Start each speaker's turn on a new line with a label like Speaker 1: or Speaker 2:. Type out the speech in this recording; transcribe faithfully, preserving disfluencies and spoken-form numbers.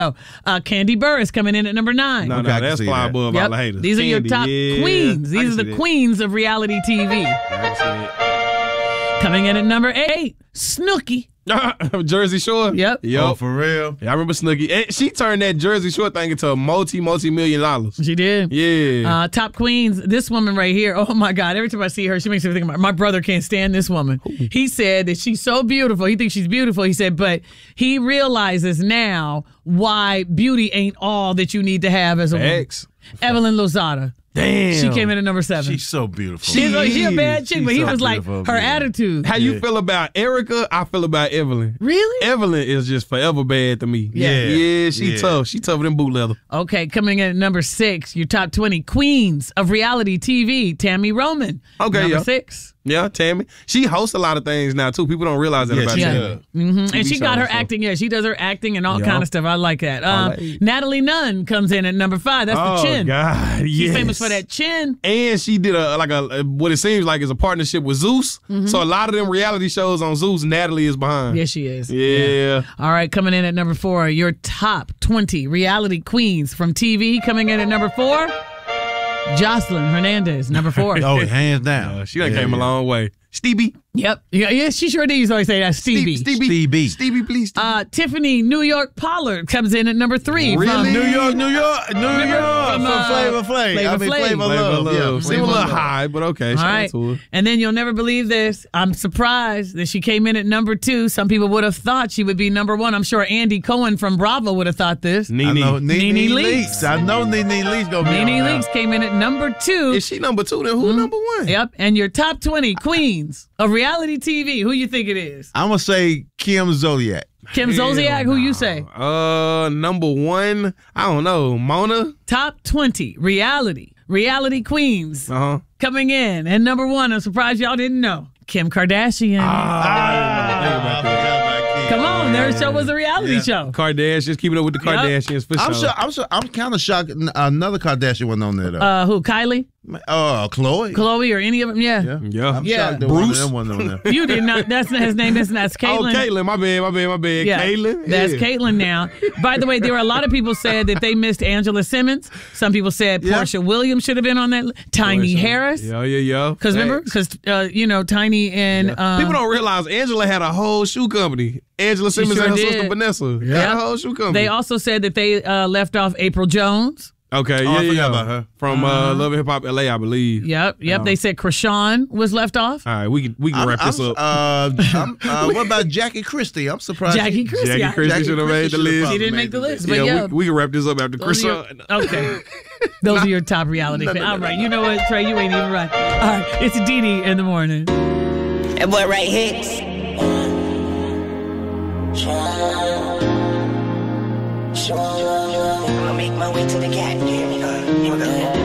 Speaker 1: Uh, Kandi Burruss coming in at number nine.
Speaker 2: No, no,
Speaker 3: Okay, I can
Speaker 2: that's
Speaker 3: see
Speaker 2: fly
Speaker 3: that.
Speaker 2: above
Speaker 1: Yep.
Speaker 2: all the haters.
Speaker 1: These are your
Speaker 2: Kandi,
Speaker 1: top
Speaker 2: yeah.
Speaker 1: queens.
Speaker 2: I
Speaker 1: These
Speaker 2: can
Speaker 1: are the
Speaker 2: see that.
Speaker 1: queens of reality T V.
Speaker 2: I can see it.
Speaker 1: Coming in at number eight, Snooki.
Speaker 2: Jersey Shore.
Speaker 1: Yep.
Speaker 2: Yep.
Speaker 3: Oh, for real?
Speaker 2: Yeah, I remember Snooki. And she turned that Jersey Shore thing into a multi, multi-million dollars.
Speaker 1: She did.
Speaker 2: Yeah.
Speaker 1: Uh, top queens. This woman right here. Oh my God! Every time I see her, she makes me think about my brother. Can't stand this woman. He said that she's so beautiful. He thinks she's beautiful. He said, but he realizes now why beauty ain't all that you need to have as a woman.
Speaker 2: X.
Speaker 1: Evelyn Lozada.
Speaker 2: Damn.
Speaker 1: She came in at number seven.
Speaker 3: She's so beautiful.
Speaker 1: She's a, she a bad chick,
Speaker 3: She's
Speaker 1: but he
Speaker 3: so
Speaker 1: was like
Speaker 3: beautiful,
Speaker 1: her
Speaker 3: yeah.
Speaker 1: attitude.
Speaker 2: How you feel about Erica? I feel about Evelyn.
Speaker 1: Really?
Speaker 2: Evelyn is just forever bad to me.
Speaker 1: Yeah.
Speaker 2: Yeah, she
Speaker 3: Yeah.
Speaker 2: tough. She tougher than boot leather.
Speaker 1: Okay, coming in at number six, your top twenty queens of reality T V, Tammy Roman.
Speaker 2: Okay,
Speaker 1: number
Speaker 2: yeah.
Speaker 1: six.
Speaker 2: Yeah, Tammy. She hosts a lot of things now, too. People don't realize that
Speaker 3: Yeah,
Speaker 2: about
Speaker 3: she
Speaker 2: Tammy.
Speaker 3: does.
Speaker 1: Mm-hmm. And she got her
Speaker 2: shows, so.
Speaker 1: acting. Yeah, she does her acting and all
Speaker 2: Yeah.
Speaker 1: kind of stuff. I like that. Um,
Speaker 2: like-
Speaker 1: Natalie Nunn comes in at number five. That's
Speaker 2: Oh,
Speaker 1: the chin.
Speaker 2: God,
Speaker 1: She's
Speaker 2: yes.
Speaker 1: famous for that chin.
Speaker 2: And she did a like a what it seems like is a partnership with Zeus. So a lot of them reality shows on Zeus, Natalie is behind.
Speaker 1: Yes, she is.
Speaker 2: Yeah.
Speaker 1: All right, coming in at number four, your top twenty reality queens from T V. Coming in at number four, Jocelyn Hernandez, number four.
Speaker 3: Oh, hands down.
Speaker 2: Uh, she done
Speaker 3: Yeah,
Speaker 2: came
Speaker 3: yeah.
Speaker 2: a long way. Stevie.
Speaker 1: Yep. Yeah, yeah, she sure did. Used to always say that. Stevie.
Speaker 2: Stevie.
Speaker 3: Stevie.
Speaker 2: Stevie, please. Stevie.
Speaker 1: Uh, Tiffany New York Pollard comes in at number three.
Speaker 2: Really?
Speaker 1: From
Speaker 3: New York, New York, New
Speaker 1: Remember
Speaker 3: York.
Speaker 1: from,
Speaker 3: From,
Speaker 1: uh,
Speaker 3: Flavor Flav.
Speaker 1: Flavor
Speaker 3: I mean,
Speaker 1: Flav.
Speaker 3: Flavor
Speaker 2: Flavor
Speaker 3: Love.
Speaker 2: Love.
Speaker 3: Yeah,
Speaker 2: Seem a
Speaker 3: Flavor
Speaker 2: little
Speaker 3: Love.
Speaker 2: high, but okay.
Speaker 1: All
Speaker 2: Shout out
Speaker 1: right.
Speaker 2: to her.
Speaker 1: And then you'll never believe this. I'm surprised that she came in at number two. Some people would have thought she would be number one. I'm sure Andy Cohen from Bravo would have thought this.
Speaker 3: I
Speaker 2: Nene.
Speaker 3: know
Speaker 1: Nene
Speaker 3: Nene
Speaker 1: Leakes.
Speaker 3: Leakes. I know Nene Leakes gonna be
Speaker 1: Nene
Speaker 3: on there.
Speaker 1: Leakes came in at number two.
Speaker 2: Is she number two? Then who number one?
Speaker 1: Yep. And your top twenty queens of reality T V. Who you think it is?
Speaker 3: I'm gonna say Kim Zodiac.
Speaker 1: Kim Zolciak. Who you say?
Speaker 2: Uh, number one. I don't know. Mona.
Speaker 1: Top twenty reality reality queens
Speaker 2: Uh huh.
Speaker 1: coming in. And number one, I'm surprised y'all didn't know. Kim Kardashian. Come on, their show was a reality
Speaker 3: Yeah.
Speaker 1: show.
Speaker 2: Kardashians. Keeping up with the
Speaker 1: Yep.
Speaker 2: Kardashians for
Speaker 3: I'm
Speaker 2: sure.
Speaker 3: sure. I'm sure. I'm kind of shocked. n- Another Kardashian wasn't on there though.
Speaker 1: Uh, who? Kylie,
Speaker 3: Uh, Chloe.
Speaker 1: Chloe, or any of them? Yeah.
Speaker 3: Yeah.
Speaker 2: Yeah.
Speaker 3: I'm
Speaker 1: Yeah.
Speaker 3: shocked that one of
Speaker 2: Bruce.
Speaker 3: them wasn't on there.
Speaker 1: You did not. That's not his name. That's that's
Speaker 2: Oh,
Speaker 1: Caitlyn.
Speaker 2: Caitlyn. My bad. My bad. My bad.
Speaker 1: Yeah,
Speaker 2: Caitlyn.
Speaker 1: that's
Speaker 2: yeah.
Speaker 1: Caitlyn now. By the way, there were a lot of people said that they missed Angela Simmons. Some people said
Speaker 3: Yeah.
Speaker 1: Portia Williams should have been on that. li- Tiny Harris.
Speaker 2: Yeah, yeah, yeah.
Speaker 1: Because remember,
Speaker 2: Facts.
Speaker 1: because uh, you know, Tiny and um,
Speaker 2: People don't realize Angela had a whole shoe company. Angela Simmons
Speaker 1: sure
Speaker 2: and her
Speaker 1: did.
Speaker 2: sister Vanessa.
Speaker 1: Yeah.
Speaker 2: Had a whole shoe company.
Speaker 1: They also said that they uh, left off April Jones.
Speaker 2: okay,
Speaker 3: Oh,
Speaker 2: yeah,
Speaker 3: I forgot
Speaker 2: yeah.
Speaker 3: about her.
Speaker 2: From uh, Love and Hip Hop L A, I believe.
Speaker 1: Yep, yep.
Speaker 2: Oh.
Speaker 1: They said Krishan was left off.
Speaker 2: All right, we can we can
Speaker 3: I'm,
Speaker 2: wrap this
Speaker 3: I'm,
Speaker 2: up.
Speaker 3: Uh, I'm, uh, what about Jackie Christie? I'm surprised.
Speaker 1: Jackie
Speaker 3: she-
Speaker 1: Christie.
Speaker 2: Jackie
Speaker 1: I-
Speaker 2: Christie
Speaker 3: Jackie
Speaker 2: should have made the
Speaker 3: Christie
Speaker 2: list.
Speaker 1: She didn't
Speaker 3: made
Speaker 1: make the
Speaker 3: the
Speaker 1: list,
Speaker 3: list.
Speaker 1: but
Speaker 2: yeah,
Speaker 1: yeah.
Speaker 2: we, we can wrap this up after
Speaker 1: Those are your-
Speaker 2: Krishan.
Speaker 1: okay. Those are your top reality.
Speaker 3: No, no,
Speaker 1: fans.
Speaker 3: no,
Speaker 1: All
Speaker 3: no,
Speaker 1: right,
Speaker 3: no.
Speaker 1: you know what, Trey? You ain't even right. All right, it's Dee Dee in the morning.
Speaker 4: That boy right hits. I'ma make my way to the cat. You hear me? Uh, here we go.